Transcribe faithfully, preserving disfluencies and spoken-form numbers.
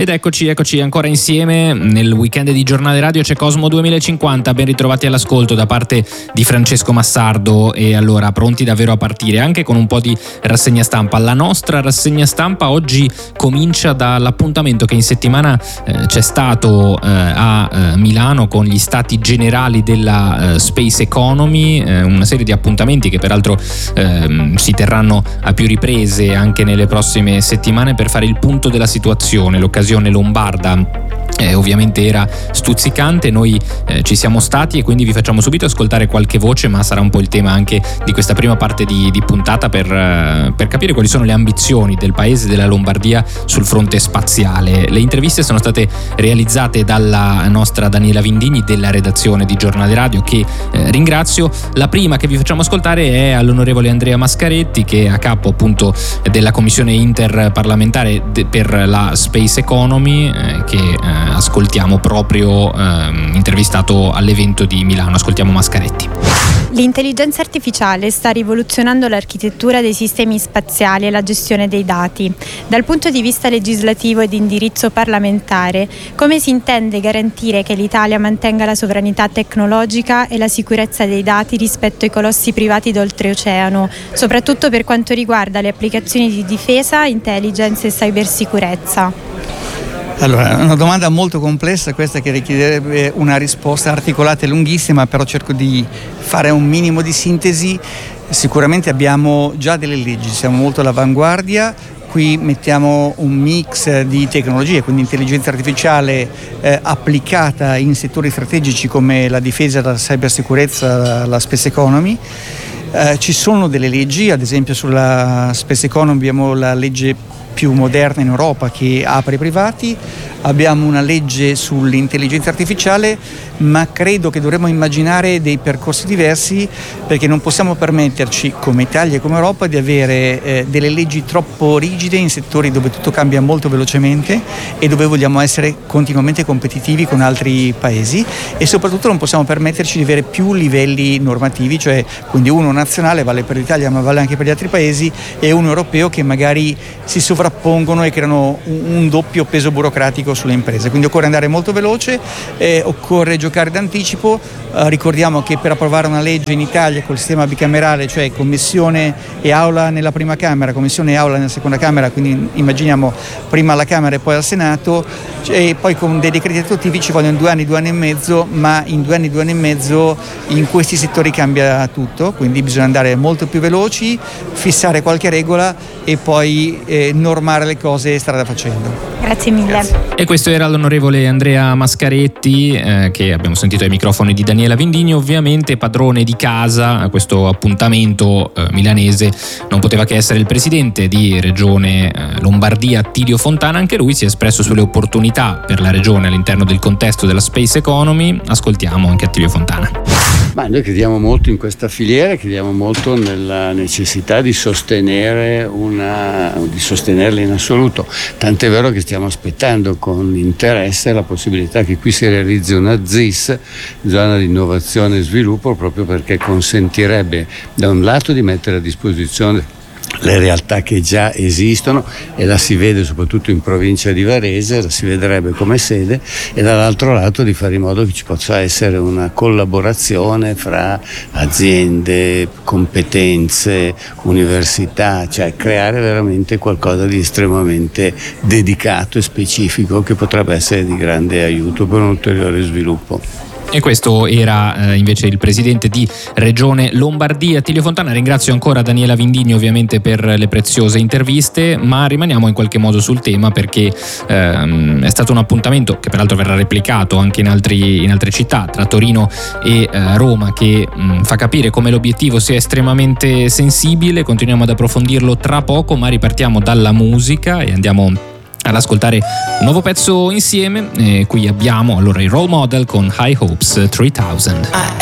Ed eccoci, eccoci ancora insieme nel weekend di Giornale Radio. C'è Cosmo duemilacinquanta, ben ritrovati all'ascolto da parte di Francesco Massardo. E allora, pronti davvero a partire anche con un po' di rassegna stampa. La nostra rassegna stampa oggi comincia dall'appuntamento che in settimana eh, c'è stato eh, a eh, Milano con gli stati generali della eh, Space Economy, eh, una serie di appuntamenti che peraltro eh, si terranno a più riprese anche nelle prossime settimane per fare il punto della situazione. L'occasione lombarda Eh, ovviamente era stuzzicante, noi eh, ci siamo stati e quindi vi facciamo subito ascoltare qualche voce, ma sarà un po' il tema anche di questa prima parte di, di puntata per, eh, per capire quali sono le ambizioni del paese, della Lombardia sul fronte spaziale. Le interviste sono state realizzate dalla nostra Daniela Vindigni della redazione di Giornale Radio, che eh, ringrazio. La prima che vi facciamo ascoltare è all'onorevole Andrea Mascaretti, che è a capo appunto della commissione interparlamentare de- per la Space Economy, eh, che eh, ascoltiamo proprio eh, intervistato all'evento di Milano. Ascoltiamo Mascaretti. L'intelligenza artificiale sta rivoluzionando l'architettura dei sistemi spaziali e la gestione dei dati. Dal punto di vista legislativo e di indirizzo parlamentare, come si intende garantire che l'Italia mantenga la sovranità tecnologica e la sicurezza dei dati rispetto ai colossi privati d'oltreoceano, soprattutto per quanto riguarda le applicazioni di difesa, intelligence e cybersicurezza? Allora, è una domanda molto complessa questa, che richiederebbe una risposta articolata e lunghissima, però cerco di fare un minimo di sintesi. Sicuramente abbiamo già delle leggi, siamo molto all'avanguardia. Qui mettiamo un mix di tecnologie, quindi intelligenza artificiale eh, applicata in settori strategici come la difesa, la cybersicurezza, la space economy. Eh, ci sono delle leggi, ad esempio sulla space economy abbiamo la legge più moderna in Europa che apre ai privati, abbiamo una legge sull'intelligenza artificiale, ma credo che dovremmo immaginare dei percorsi diversi, perché non possiamo permetterci come Italia e come Europa di avere eh, delle leggi troppo rigide in settori dove tutto cambia molto velocemente e dove vogliamo essere continuamente competitivi con altri paesi, e soprattutto non possiamo permetterci di avere più livelli normativi, cioè quindi uno nazionale vale per l'Italia ma vale anche per gli altri paesi, e uno europeo che magari si sovrappongono e creano un, un doppio peso burocratico sulle imprese. Quindi occorre andare molto veloce, eh, occorre giocare d'anticipo. Eh, ricordiamo che per approvare una legge in Italia col sistema bicamerale, cioè commissione e aula nella prima Camera, commissione e aula nella seconda Camera, quindi immaginiamo prima alla Camera e poi al Senato, e poi con dei decreti attuativi ci vogliono due anni, due anni e mezzo, ma in due anni, due anni e mezzo in questi settori cambia tutto, quindi bisogna andare molto più veloci, fissare qualche regola e poi eh, normare le cose strada facendo. Grazie mille. Grazie. E questo era l'onorevole Andrea Mascaretti, eh, che abbiamo sentito ai microfoni di Daniela Vindigni, ovviamente padrone di casa a questo appuntamento eh, milanese. Non poteva che essere il presidente di Regione eh, Lombardia, Attilio Fontana. Anche lui si è espresso sulle opportunità per la regione all'interno del contesto della Space Economy. Ascoltiamo anche Attilio Fontana. Ma noi crediamo molto in questa filiera, crediamo molto nella necessità di sostenere una, di sostenerla in assoluto, tant'è vero che stiamo aspettando con interesse la possibilità che qui si realizzi una Z I S, zona di innovazione e sviluppo, proprio perché consentirebbe da un lato di mettere a disposizione le realtà che già esistono, e la si vede soprattutto in provincia di Varese, la si vedrebbe come sede, e dall'altro lato di fare in modo che ci possa essere una collaborazione fra aziende, competenze, università, cioè creare veramente qualcosa di estremamente dedicato e specifico che potrebbe essere di grande aiuto per un ulteriore sviluppo. E questo era eh, invece il presidente di Regione Lombardia, Attilio Fontana. Ringrazio ancora Daniela Vindigni ovviamente per le preziose interviste, ma rimaniamo in qualche modo sul tema, perché ehm, è stato un appuntamento che peraltro verrà replicato anche in, altri, in altre città, tra Torino e eh, Roma, che mh, fa capire come l'obiettivo sia estremamente sensibile. Continuiamo ad approfondirlo tra poco, ma ripartiamo dalla musica e andiamo ad ascoltare un nuovo pezzo insieme. E qui abbiamo allora i Role Model con High Hopes tremila. I